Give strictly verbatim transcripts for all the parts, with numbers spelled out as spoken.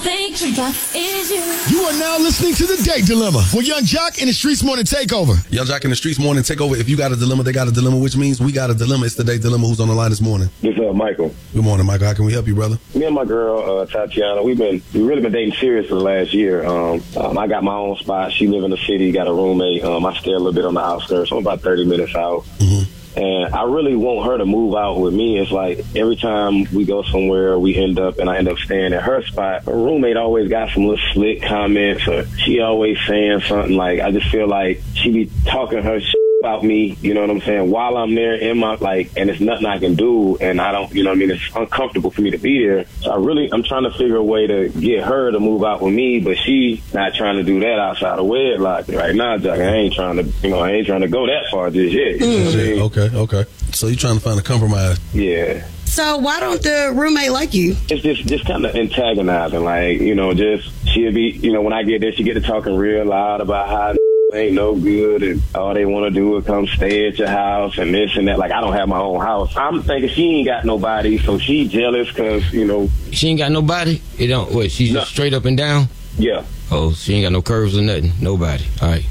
Think that is you. You are now listening to The Date Dilemma with Young Jock and the Streets Morning Takeover. Young Jock and the Streets Morning Takeover. If you got a dilemma, they got a dilemma, which means we got a dilemma. It's The Date Dilemma. Who's on the line this morning? This is uh, Michael. Good morning, Michael. How can we help you, brother? Me and my girl, uh, Tatiana, we've been we really been dating serious for the last year. Um, um, I got my own spot. She live in the city, got a roommate. Um, I stay a little bit on the outskirts. So I'm about thirty minutes out. Mm-hmm. And I really want her to move out with me. It's like every time we go somewhere, we end up, and I end up staying at her spot. Her roommate always got some little slick comments, or she always saying something like, I just feel like she be talking her shit about me, you know what I'm saying, while I'm there in my, like, and it's nothing I can do, and I don't, you know what I mean, it's uncomfortable for me to be there. So I really, I'm trying to figure a way to get her to move out with me, but she not trying to do that outside of wedlock right now, Jack. I ain't trying to, you know, I ain't trying to go that far just yet. You know what I mean? Okay, okay. So you're trying to find a compromise. Yeah. So why don't the roommate like you? It's just just kind of antagonizing, like, you know, just she'll be, you know, when I get there, she get to talking real loud about how ain't no good and all they want to do is come stay at your house and this and that. Like, I don't have my own house. I'm thinking she ain't got nobody, so she jealous because, you know. She ain't got nobody? It don't, what, she's no. just straight up and down? Yeah. Oh, she ain't got no curves or nothing? Nobody. All right.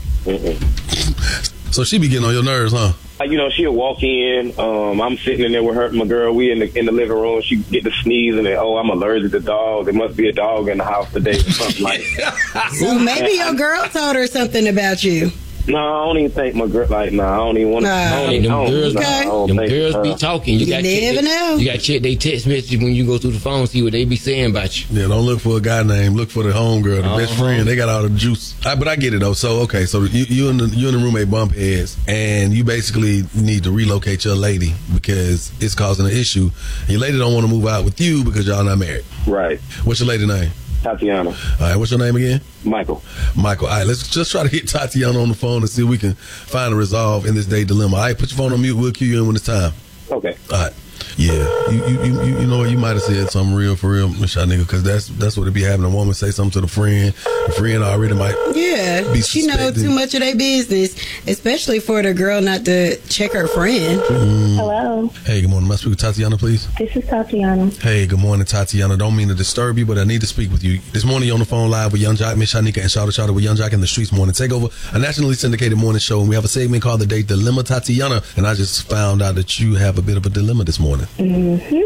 Mm-mm. So she be getting on your nerves, huh? You know, she'll walk in. Um, I'm sitting in there with her, my girl. We in the in the living room. She get to sneezing, and oh, I'm allergic to dogs. There must be a dog in the house today, or something like that. So maybe your girl told her something about you. No, I don't even think my girl. Like, no, nah, I don't even want to. Nah. Hey, them girls, okay. nah, them girls be talking. You, You got never check, know. You got to check their text message when you go through the phone, see what they be saying about you. Yeah, don't look for a guy name. Look for the homegirl, the uh-huh. best friend. They got all the juice. I, but I get it though. So okay, so you, you and the you and the roommate bump heads, and you basically need to relocate your lady because it's causing an issue. And your lady don't want to move out with you because y'all not married. Right. What's your lady name? Tatiana. All right, what's your name again? Michael. Michael. All right, let's just try to get Tatiana on the phone and see if we can find a resolve in this date dilemma. All right, put your phone on mute. We'll cue you in when it's time. Okay. All right. Yeah, you you you, you know what? You might have said something real for real, Miss Nigga, because that's that's what it be having a woman say something to the friend. The friend already might yeah. be She knows too much of their business, especially for the girl not to check her friend. Mm. Hello. Hey, good morning. May I speak with Tatiana, please? This is Tatiana. Hey, good morning, Tatiana. Don't mean to disturb you, but I need to speak with you. This morning, you're on the phone live with Young Jock, Miss Shanika, and Shawty Shawty with Young Jock and the Streets Morning Takeover, a nationally syndicated morning show, and we have a segment called The Date Dilemma, Tatiana, and I just found out that you have a bit of a dilemma this morning. Mm-hmm.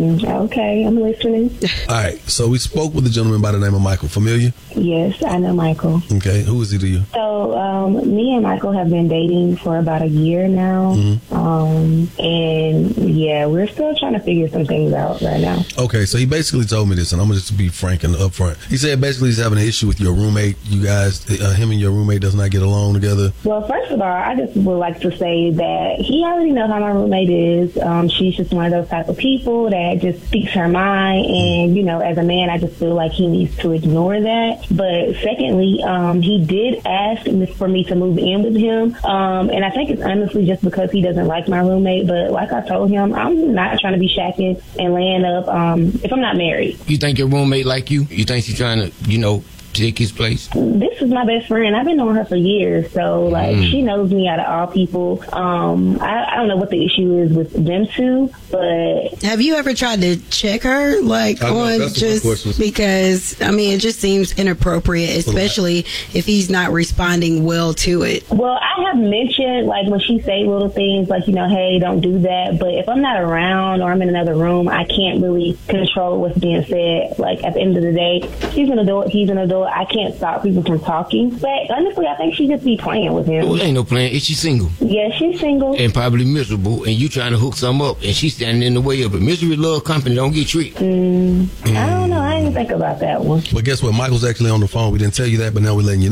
Okay, I'm listening. All right, so we spoke with a gentleman by the name of Michael. Familiar? Yes, I know Michael. Okay, who is he to you? So, um, me and Michael have been dating for about a year now. Mm-hmm. Um, and yeah, we're still trying to figure some things out right now. Okay, so he basically told me this, and I'm going to just be frank and upfront. He said basically he's having an issue with your roommate. You guys, uh, him and your roommate does not get along together. Well, first of all, I just would like to say that he already knows how my roommate is. Um, she's just one of those type of people that just speaks her mind, and you know, as a man, I just feel like he needs to ignore that. But secondly, um, he did ask for me to move in with him, um, and I think it's honestly just because he doesn't like my roommate. But like I told him, I'm not trying to be shacking and laying up um, if I'm not married. You think your roommate like you? You think she's trying to, you know, take his place? This is my best friend. I've been knowing her for years, so like mm. she knows me out of all people. Um, I, I don't know what the issue is with them two, but have you ever tried to check her, like I on know, just because? I mean, it just seems inappropriate, especially if he's not responding well to it. Well, I have mentioned like when she say little things like, you know, hey, don't do that. But if I'm not around or I'm in another room, I can't really control what's being said. Like at the end of the day, she's an adult, he's an adult. I can't stop people from talking. But honestly, I think she just be playing with him. Well, ain't no playing. Is she single? Yeah, she's single. And probably miserable. And you trying to hook some up, and she's standing in the way of it. Misery love company. Don't get tricked. Mm, mm. I don't know. I didn't think about that one. But guess what? Michael's actually on the phone. We didn't tell you that, but now we're letting you know.